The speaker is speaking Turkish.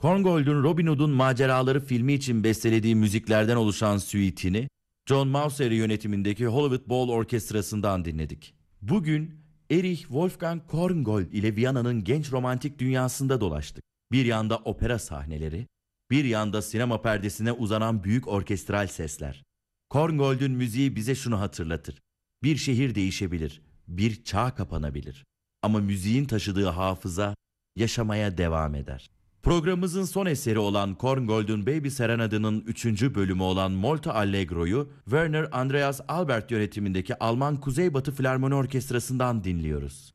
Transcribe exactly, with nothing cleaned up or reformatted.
Korngold'un Robin Hood'un Maceraları filmi için bestelediği müziklerden oluşan suite'ini John Mauser yönetimindeki Hollywood Bowl Orkestrası'ndan dinledik. Bugün Erich Wolfgang Korngold ile Viyana'nın genç romantik dünyasında dolaştık. Bir yanda opera sahneleri, bir yanda sinema perdesine uzanan büyük orkestral sesler. Korngold'un müziği bize şunu hatırlatır: bir şehir değişebilir, bir çağ kapanabilir. Ama müziğin taşıdığı hafıza yaşamaya devam eder. Programımızın son eseri olan Korngold'un Baby Serenade'nin üçüncü bölümü olan Molto Allegro'yu Werner Andreas Albert yönetimindeki Alman Kuzeybatı Filarmoni Orkestrası'ndan dinliyoruz.